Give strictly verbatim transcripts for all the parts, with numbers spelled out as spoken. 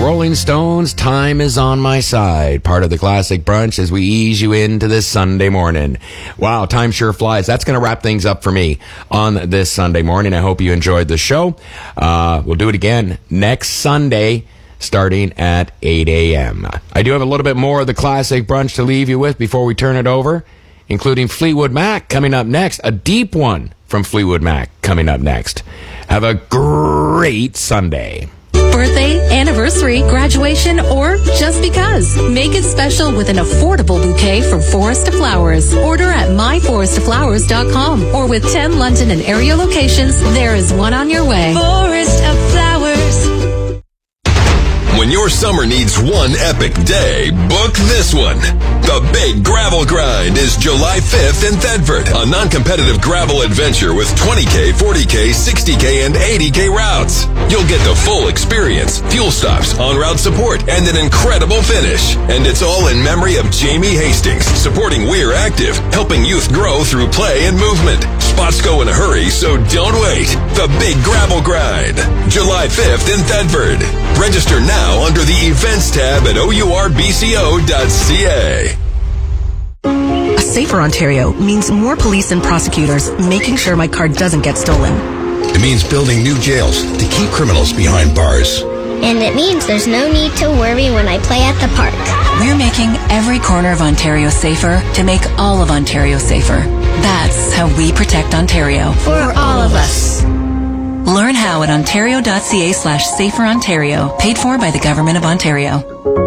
Rolling Stones, Time Is On My Side, part of the classic brunch as we ease you into this Sunday morning. Wow, time sure flies. That's going to wrap things up for me on this Sunday morning. I hope you enjoyed the show. Uh, we'll do it again next Sunday, starting at eight a.m. I do have a little bit more of the classic brunch to leave you with before we turn it over, including Fleetwood Mac coming up next, a deep one from Fleetwood Mac coming up next. Have a great Sunday. Birthday, anniversary, graduation, or just because. Make it special with an affordable bouquet from Forest of Flowers. Order at my forest of flowers dot com or with ten London and area locations, there is one on your way. Forest of Flowers. When your summer needs one epic day, book this one. The Big Gravel Grind is July fifth in Thetford, a non-competitive gravel adventure with twenty K, forty K, sixty K, and eighty K routes. You'll get the full experience, fuel stops, on-route support, and an incredible finish. And it's all in memory of Jamie Hastings, supporting We're Active, helping youth grow through play and movement. Spots go in a hurry, so don't wait. The Big Gravel Grind, July fifth in Thetford. Register now under the events tab at O U R B C O dot C A. A safer Ontario means more police and prosecutors making sure my car doesn't get stolen. It means building new jails to keep criminals behind bars. And it means there's no need to worry when I play at the park. We're making every corner of Ontario safer to make all of Ontario safer. That's how we protect Ontario. For all of us. Learn how at ontario.ca slash safer Ontario. Paid for by the Government of Ontario.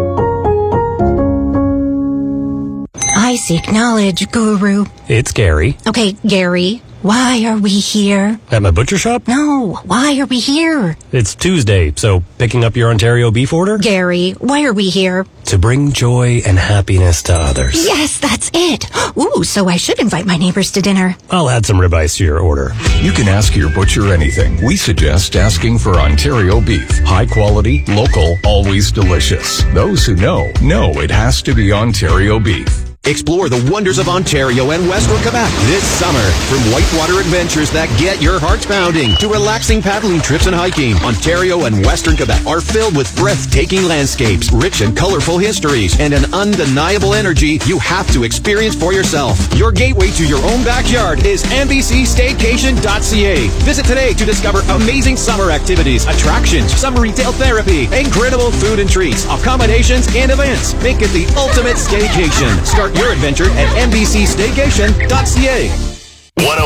I seek knowledge, Guru. It's Gary. Okay, Gary, why are we here? At my butcher shop? No, why are we here? It's Tuesday, so picking up your Ontario beef order? Gary, why are we here? To bring joy and happiness to others. Yes, that's it. Ooh, so I should invite my neighbors to dinner. I'll add some ribeyes to your order. You can ask your butcher anything. We suggest asking for Ontario beef. High quality, local, always delicious. Those who know, know it has to be Ontario beef. Explore the wonders of Ontario and Western Quebec this summer. From whitewater adventures that get your hearts pounding to relaxing paddling trips and hiking, Ontario and Western Quebec are filled with breathtaking landscapes, rich and colorful histories, and an undeniable energy you have to experience for yourself. Your gateway to your own backyard is M B C staycation dot C A. Visit today to discover amazing summer activities, attractions, summer retail therapy, incredible food and treats, accommodations, and events. Make it the ultimate staycation. Start your adventure at M B C staycation dot C A.